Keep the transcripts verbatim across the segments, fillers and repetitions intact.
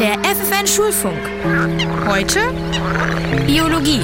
Der F F N Schulfunk. Heute Biologie.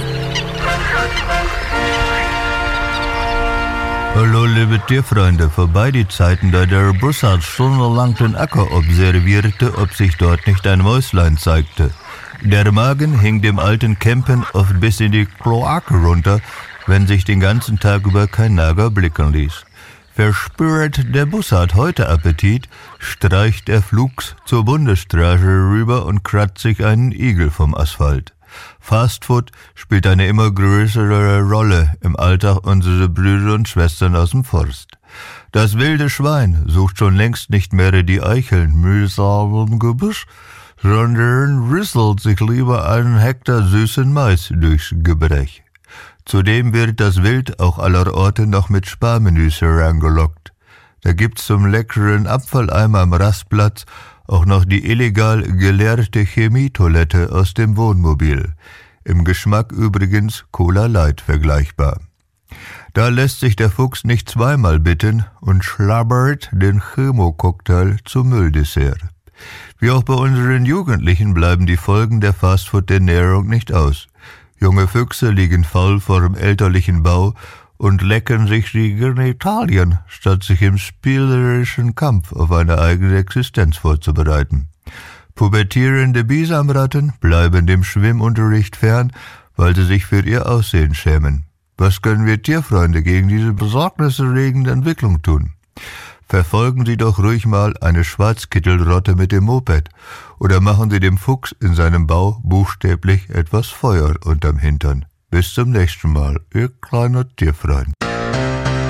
Hallo liebe Tierfreunde, vorbei die Zeiten, da der Bussard stundenlang den Acker observierte, ob sich dort nicht ein Mäuslein zeigte. Der Magen hing dem alten Kämpen oft bis in die Kloake runter, wenn sich den ganzen Tag über kein Nager blicken ließ. Verspürt der Bussard heute Appetit, streicht er flugs zur Bundesstraße rüber und kratzt sich einen Igel vom Asphalt. Fastfood spielt eine immer größere Rolle im Alltag unserer Brüder und Schwestern aus dem Forst. Das wilde Schwein sucht schon längst nicht mehr die Eicheln mühsam im Gebüsch, sondern risselt sich lieber einen Hektar süßen Mais durchs Gebrech. Zudem wird das Wild auch allerorten noch mit Sparmenüs herangelockt. Da gibt's zum leckeren Abfalleimer am Rastplatz auch noch die illegal geleerte Chemietoilette aus dem Wohnmobil. Im Geschmack übrigens Cola Light vergleichbar. Da lässt sich der Fuchs nicht zweimal bitten und schlabbert den Chemococktail zum Mülldessert. Wie auch bei unseren Jugendlichen bleiben die Folgen der Fastfood-Ernährung nicht aus. Junge Füchse liegen faul vor dem elterlichen Bau und lecken sich die Genitalien, statt sich im spielerischen Kampf auf eine eigene Existenz vorzubereiten. Pubertierende Bisamratten bleiben dem Schwimmunterricht fern, weil sie sich für ihr Aussehen schämen. Was können wir Tierfreunde gegen diese besorgniserregende Entwicklung tun? Verfolgen Sie doch ruhig mal eine Schwarzkittelrotte mit dem Moped oder machen Sie dem Fuchs in seinem Bau buchstäblich etwas Feuer unterm Hintern. Bis zum nächsten Mal, Ihr kleiner Tierfreund.